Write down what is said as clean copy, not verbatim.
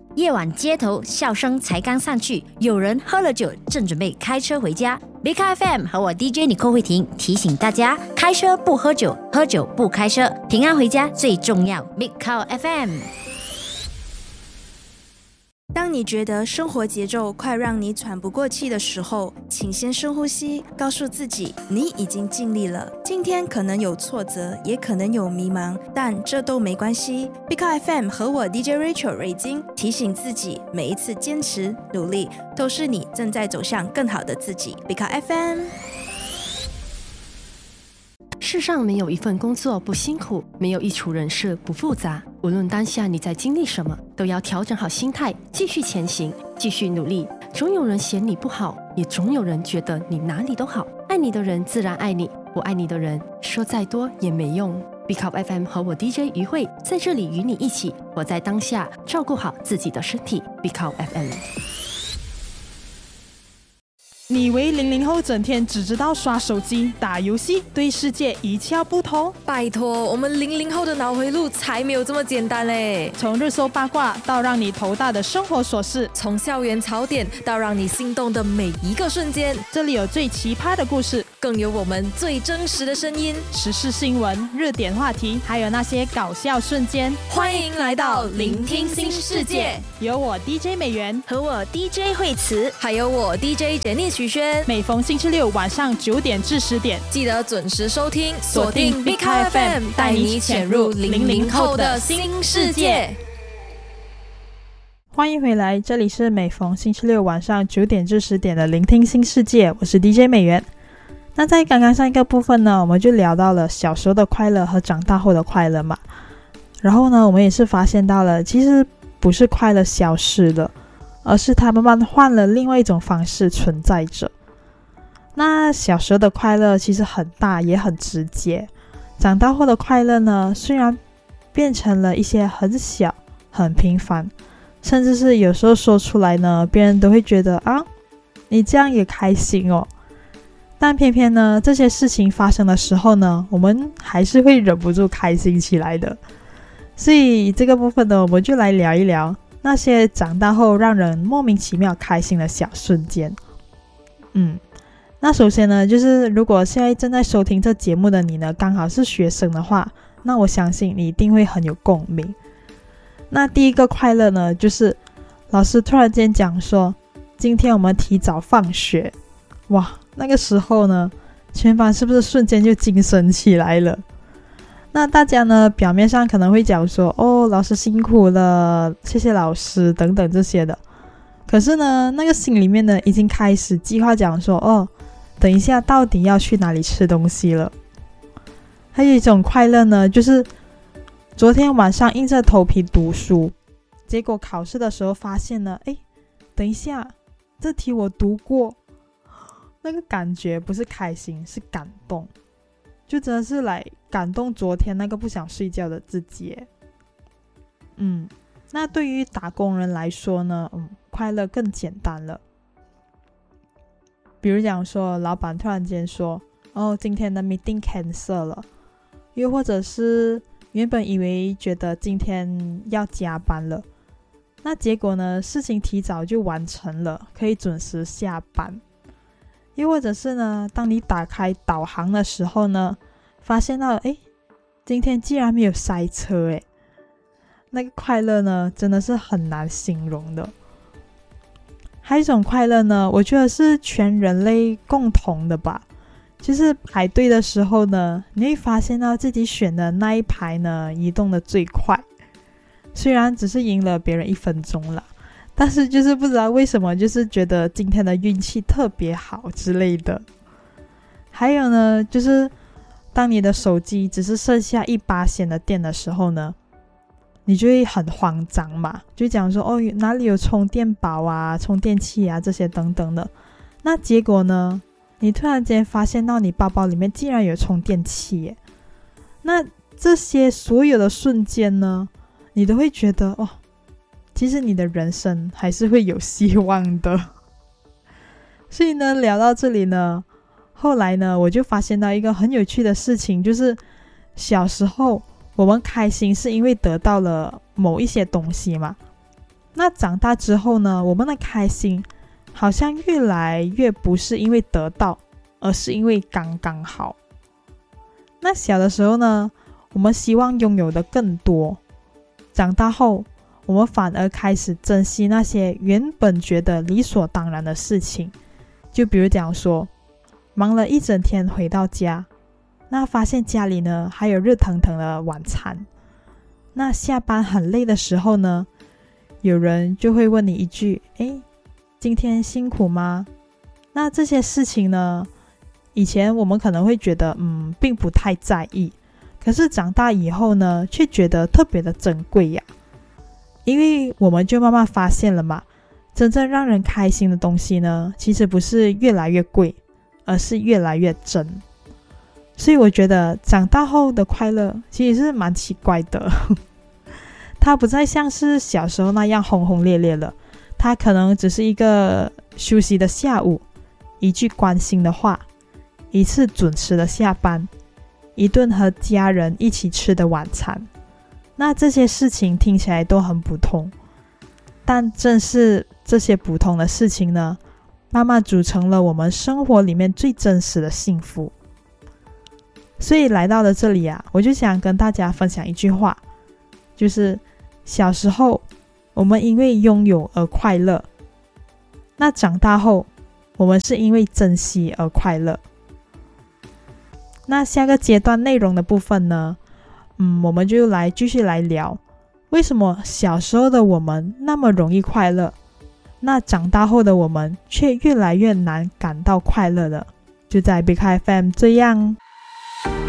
夜晚街头笑声才刚散去，有人喝了酒正准备开车回家。Big Car FM 和我 DJ 尼寇慧婷提醒大家，开车不喝酒，喝酒不开车，平安回家最重要。Big Car FM。 当你觉得生活节奏快让你喘不过气的时候，请先深呼吸，告诉自己你已经尽力了。今天可能有挫折，也可能有迷茫，但这都没关系。Big Car FM 和我 DJ Rachel 瑞金提醒自己，每一次坚持努力都是你正在走向更好的自己。Big Car FM。 世上没有一份工作不辛苦，没有一处人事不复杂。无论当下你在经历什么，都要调整好心态，继续前行，继续努力。总有人嫌你不好，也总有人觉得你哪里都好。爱你的人自然爱你，不爱你的人说再多也没用。Big Up FM 和我 DJ 于慧在这里与你一起活在当下，照顾好自己的身体。Big Up FM。 你以为00后整天只知道刷手机、打游戏，对世界一窍不通？ 拜托，我们00后的脑回路才没有这么简单嘞！ 从热搜八卦到让你头大的生活琐事， 从校园槽点到让你心动的每一个瞬间， 这里有最奇葩的故事， 更有我们最真实的声音， 时事新闻、热点话题，还有那些搞笑瞬间。 欢迎来到聆听新世界， 有我 DJ 美元和我 DJ 慧慈， 还有我 DJ 简妮许轩。 每逢星期六晚上9点至10点， 记得准时收听，锁定 Big Car FM， 带你潜入00后的新世界。 欢迎回来，这里是每逢星期六晚上9点至10点的聆听新世界，我是 DJ 美元。那在刚刚上一个部分呢，我们就聊到了小时候的快乐和长大后的快乐嘛。然后呢，我们也是发现到了，其实不是快乐消失了，而是它慢慢换了另外一种方式存在着。那小时候的快乐其实很大也很直接，长大后的快乐呢，虽然变成了一些很小很平凡，甚至是有时候说出来呢，别人都会觉得啊，你这样也开心哦。但偏偏呢，这些事情发生的时候呢，我们还是会忍不住开心起来的。所以这个部分呢，我们就来聊一聊那些长大后让人莫名其妙开心的小瞬间。那首先呢，就是如果现在正在收听这节目的你呢，刚好是学生的话，那我相信你一定会很有共鸣。那第一个快乐呢，就是老师突然间讲说，今天我们提早放学。哇，那个时候呢，全班是不是瞬间就精神起来了？那大家呢，表面上可能会讲说，哦，老师辛苦了，谢谢老师等等这些的。可是呢，那个心里面呢，已经开始计划讲说，哦，等一下到底要去哪里吃东西了。还有一种快乐呢，就是昨天晚上硬着头皮读书，结果考试的时候发现了，等一下，这题我读过。那个感觉不是开心，是感动，就真的是来感动昨天那个不想睡觉的自己。那对于打工人来说呢，快乐更简单了。比如讲说，老板突然间说，哦，今天的 meeting cancel 了，又或者是原本以为觉得今天要加班了，那结果呢，事情提早就完成了，可以准时下班。又或者是呢，当你打开导航的时候呢，发现到今天竟然没有塞车。那个快乐呢，真的是很难形容的。还有一种快乐呢，我觉得是全人类共同的吧，就是排队的时候呢，你会发现到自己选的那一排呢，移动的最快，虽然只是赢了别人1分钟啦，但是就是不知道为什么，就是觉得今天的运气特别好之类的。还有呢，就是当你的手机只是剩下1%的电的时候呢，你就会很慌张嘛，就讲说，哦，哪里有充电宝啊、充电器啊这些等等的。那结果呢，你突然间发现到你包包里面竟然有充电器耶。那这些所有的瞬间呢，你都会觉得，哦，其实你的人生还是会有希望的。所以呢，聊到这里呢，后来呢，我就发现到一个很有趣的事情，就是小时候我们开心是因为得到了某一些东西嘛， 那长大之后呢，我们的开心好像越来越不是因为得到，而是因为刚刚好。那小的时候呢，我们希望拥有的更多，长大后我们反而开始珍惜那些原本觉得理所当然的事情。就比如讲说，忙了一整天回到家，那发现家里呢还有热腾腾的晚餐。那下班很累的时候呢，有人就会问你一句，今天辛苦吗？那这些事情呢，以前我们可能会觉得并不太在意，可是长大以后呢，却觉得特别的珍贵呀。因为我们就慢慢发现了嘛，真正让人开心的东西呢，其实不是越来越贵，而是越来越真。所以我觉得长大后的快乐其实是蛮奇怪的它不再像是小时候那样轰轰烈烈了，它可能只是一个休息的下午，一句关心的话，一次准时的下班，一顿和家人一起吃的晚餐。那这些事情听起来都很普通，但正是这些普通的事情呢，慢慢组成了我们生活里面最真实的幸福。所以来到了这里啊，我就想跟大家分享一句话，就是小时候我们因为拥有而快乐，那长大后我们是因为珍惜而快乐。那下个阶段内容的部分呢，我们就继续来聊，为什么小时候的我们那么容易快乐，那长大后的我们却越来越难感到快乐了。就在 Big High FM 这样。